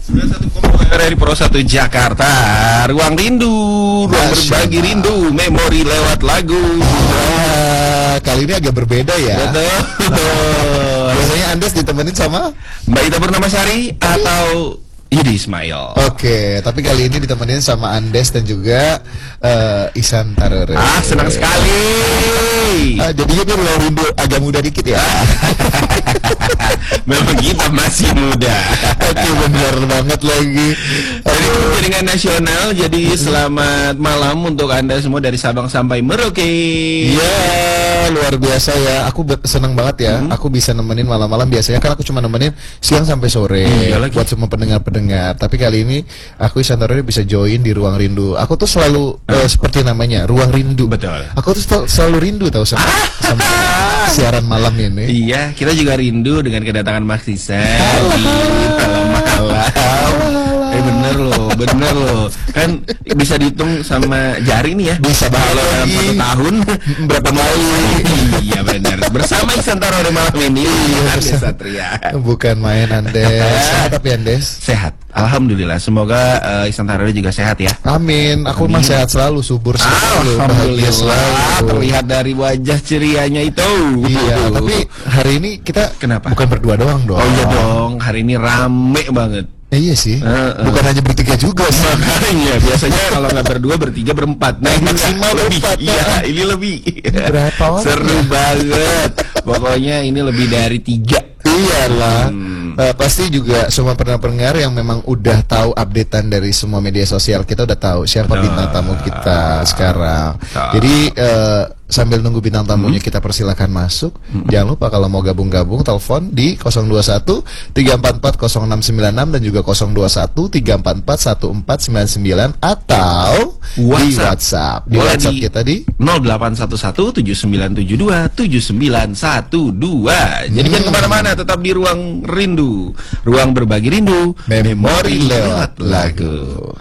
91,2 dari Pro 1 Jakarta. Ruang rindu, ruang berbagi rindu, memori lewat lagu. Wah, kali ini agak berbeda ya. Betul. Biasanya Andes ditemenin sama Mbak Ita Purnamasari atau Yudi Ismail. Oke, tapi kali ini ditemenin sama Andes dan juga Ihsan Tarere. Senang sekali. Jadinya dia ruang rindu agak muda dikit ya. Memang kita masih muda. Oke, benar banget lagi. Dari jaringan nasional. Jadi selamat malam untuk Anda semua dari Sabang sampai Merauke. Iya, luar biasa ya. Aku senang banget ya. Aku bisa nemenin malam-malam. Biasanya kan aku cuma nemenin siang sampai sore. Iya lagi. Buat semua pendengar-pendengar. Tapi kali ini aku Ihsan Tarere bisa join di Ruang Rindu. Aku tuh selalu seperti namanya, Ruang Rindu. Betul. Aku tuh selalu rindu tahu sama siaran malam ini. Iya, kita juga rindu dengan kedatangan Mas Ihsan di malam-malam. Bener loh. Kan bisa dihitung sama jari nih ya. Bisa kalau dalam lagi. 1 tahun Berapa kali? Iya benar. Bersama Ihsan Tarere malam ini. Andes Satria. Bukan main Andes. Sehat tapi Andes. Sehat. Alhamdulillah. Semoga Ihsan Tarere juga sehat ya. Amin. Aku mah sehat selalu, subur selalu, bahagia selalu. Terlihat dari wajah cerianya itu. Iya, tapi hari ini kita Kenapa? bukan berdua doang dong. Oh iya dong, hari ini rame banget. Iya sih. Bukan hanya bertiga juga sih. Makanya biasanya kalau nggak berdua, bertiga, berempat. Nah, ini Maksimal lebih. berempat, Iya, ya. ini lebih. Berapa orang? Seru banget. Pokoknya ini lebih dari 3. Iyalah. Pasti juga semua pendengar yang memang udah tahu updatean dari semua media sosial kita udah tahu siapa bintang tamu kita sekarang. Jadi sambil nunggu bintang tamunya kita persilakan masuk. Jangan lupa kalau mau gabung-gabung telepon di 021 344 0696 dan juga 021 344 1499 atau di WhatsApp. Di Boleh WhatsApp di kita di 0811 7972 7912. Jadi jangan kemana-mana, tetap di Ruang Rindu, ruang berbagi rindu, Memori lewat lagu.